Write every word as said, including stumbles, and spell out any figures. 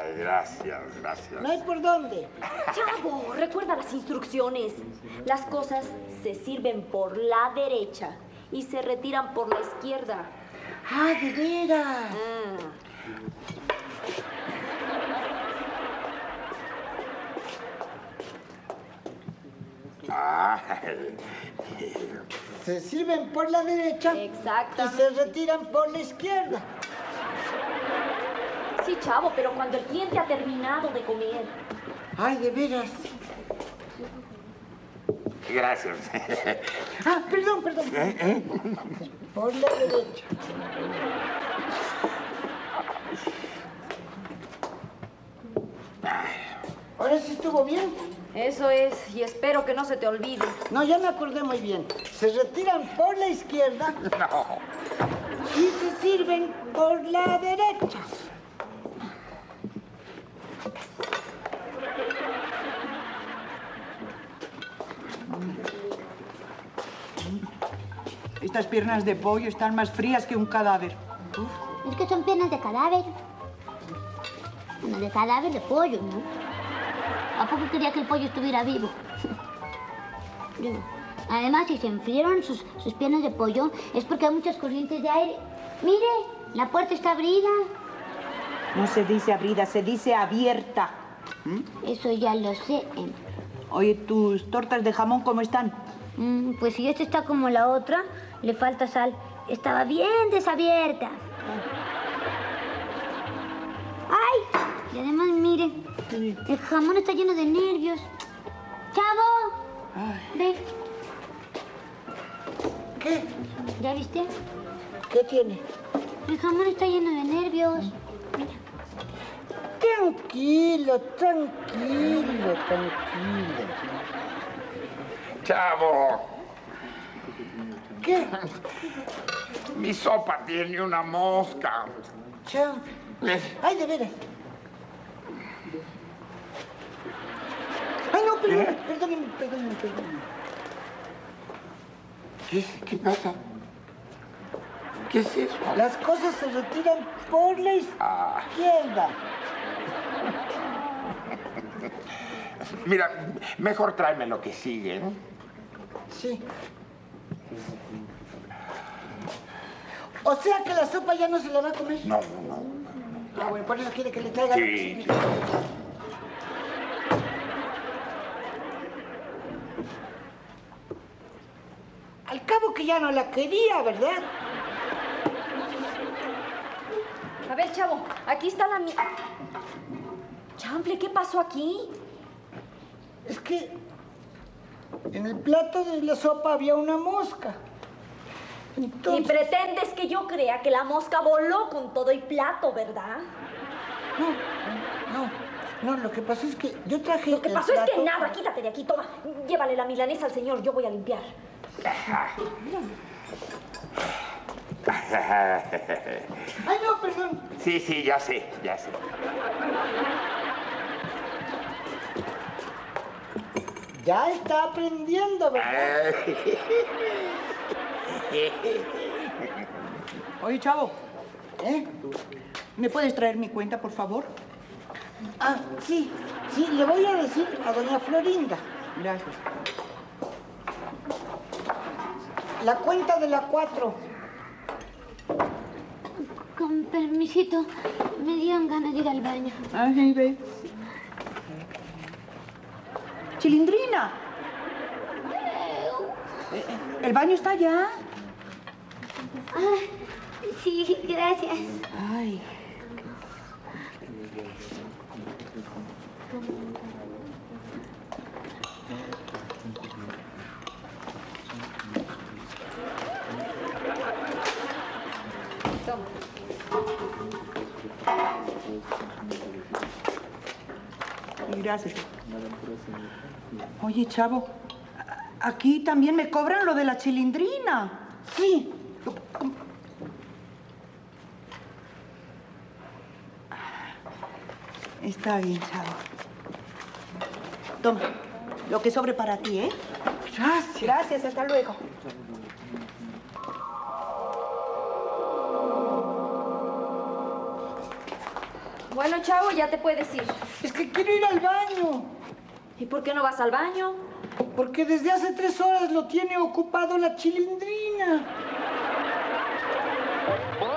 Ay, gracias, gracias. No hay por dónde. Chavo, recuerda las instrucciones. Las cosas se sirven por la derecha y se retiran por la izquierda. Ah, de veras. Ah. Se sirven por la derecha. Exactamente. Y se retiran por la izquierda. Sí, chavo, pero cuando el cliente ha terminado de comer. Ay, de veras. Gracias. Ah, perdón, perdón. ¿Eh? ¿Eh? Por la derecha. Ahora sí estuvo bien. Eso es, y espero que no se te olvide. No, ya me acordé muy bien. Se retiran por la izquierda. No. Y se sirven por la derecha. Estas piernas de pollo están más frías que un cadáver. Es que son piernas de cadáver. Bueno, de cadáver de pollo, ¿no? ¿A poco quería que el pollo estuviera vivo? Digo, además, si se enfriaron sus, sus piernas de pollo, es porque hay muchas corrientes de aire. ¡Mire! La puerta está abrida. No se dice abrida, se dice abierta. ¿Mm? Eso ya lo sé. Oye, ¿tus tortas de jamón cómo están? Mm, pues si esta está como la otra, le falta sal. Estaba bien desabierta. ¡Ay! Y además, mire, el jamón está lleno de nervios. ¡Chavo! Ay. Ven. ¿Qué? ¿Ya viste? ¿Qué tiene? El jamón está lleno de nervios. Mira. Tranquilo, tranquilo, tranquilo. Chavo. ¿Qué? Mi sopa tiene una mosca. Chao. Ay, de veras. Ay, no, perdón, ¿Eh? perdónenme, perdónenme, perdónenme. ¿Qué, ¿Qué pasa? ¿Qué es eso? Las cosas se retiran por la Ah. izquierda. Mira, mejor tráeme lo que sigue, ¿no? Sí. O sea que la sopa ya no se la va a comer. No, no, no. Ah, bueno, por eso quiere que le traiga. Sí. Al cabo que ya no la quería, ¿verdad? A ver, chavo, aquí está la mía. Chanfle, ¿qué pasó aquí? Es que en el plato de la sopa había una mosca. Entonces... Y pretendes que yo crea que la mosca voló con todo y plato, ¿verdad? No, no, no, lo que pasó es que yo traje Lo que el pasó es que plato- nada, quítate de aquí, toma. Llévale la milanesa al señor, yo voy a limpiar. Ay, no, perdón. Sí, sí, ya sé, ya sé. Ya está aprendiendo, ¿verdad? Oye, chavo, ¿Eh? ¿me puedes traer mi cuenta, por favor? Ah, sí, sí, le voy a decir a doña Florinda. Gracias. La cuenta de la cuatro. Con permisito, me dieron ganas de ir al baño. Ay, ve. Chilindrina. Eh, eh, ¿El baño está allá? Ah, sí, gracias. Ay. Toma. Gracias. Oye, chavo, a- aquí también me cobran lo de la chilindrina. Sí. Está bien, chavo. Toma, lo que sobre para ti, ¿eh? Gracias. Gracias, hasta luego. Bueno, chavo, ya te puedes ir. Es que quiero ir al baño. ¿Y por qué no vas al baño? Porque desde hace tres horas lo tiene ocupado la Chilindrina.